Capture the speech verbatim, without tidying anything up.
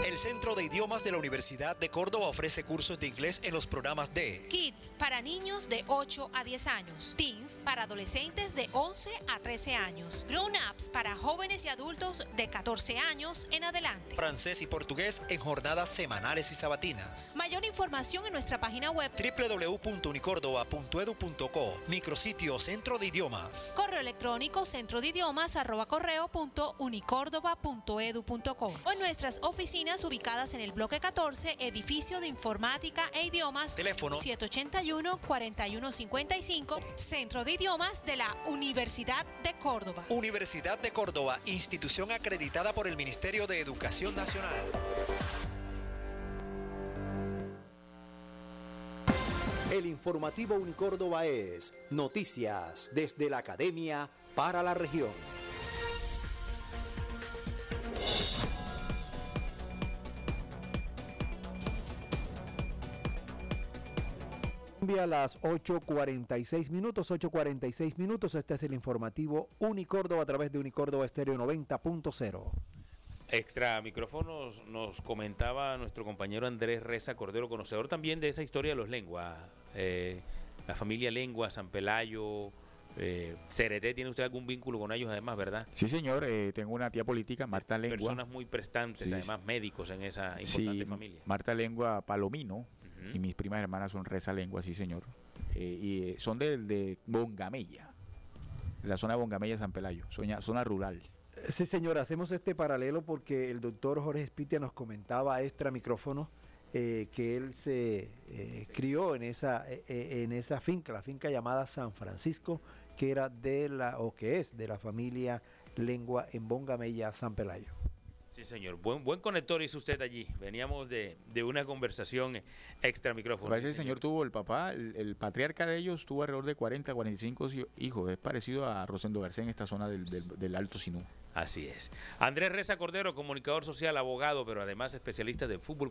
El Centro de Idiomas de la Universidad de Córdoba ofrece cursos de inglés en los programas de Kids para niños de ocho a diez años, Teens para adolescentes de once a trece años, Grown Ups para jóvenes y adultos de catorce años en adelante, francés y portugués en jornadas semanales y sabatinas. Mayor información en nuestra página web doble u doble u doble u punto unicórdoba punto edu punto co, micrositio Centro de Idiomas. Correo electrónico centro de idiomas arroba correo punto unicórdoba punto edu punto co o en nuestras oficinas ubicadas en el bloque catorce, edificio de informática e idiomas, teléfono siete ochenta y uno, cuarenta y uno cincuenta y cinco, Centro de Idiomas de la Universidad de Córdoba. Universidad de Córdoba, institución acreditada por el Ministerio de Educación Nacional. El informativo Unicórdoba es noticias desde la Academia para la región. A las ocho cuarenta y seis minutos, ocho cuarenta y seis minutos, este es el informativo Unicórdoba a través de Unicórdoba Estéreo noventa punto cero. Extra micrófonos nos comentaba nuestro compañero Andrés Reza Cordero, conocedor también de esa historia de los lenguas, eh, la familia Lengua, San Pelayo, eh, Cereté. ¿Tiene usted algún vínculo con ellos además, verdad? Sí, señor, eh, tengo una tía política, Marta Lengua. Personas muy prestantes, sí, además médicos en esa importante sí, familia. Marta Lengua Palomino, uh-huh. Y mis primas hermanas son Reza Lengua, sí señor, eh, y eh, son de, de Bongamella, de la zona de Bongamella, San Pelayo, zona, zona rural. Sí, señor, hacemos este paralelo porque el doctor Jorge Espitia nos comentaba extra micrófono eh, que él se eh, crió en esa, eh, en esa finca, la finca llamada San Francisco, que era de la, o que es de la familia Lengua en Bongamella, San Pelayo. Sí, señor. Buen buen conector hizo usted allí. Veníamos de, de una conversación extra micrófono. Parece que el señor tuvo, el papá, el, el patriarca de ellos tuvo alrededor de cuarenta, cuarenta y cinco hijos. Es parecido a Rosendo García en esta zona del, del, del Alto Sinú. Así es. Andrés Reza Cordero, comunicador social, abogado, pero además especialista de fútbol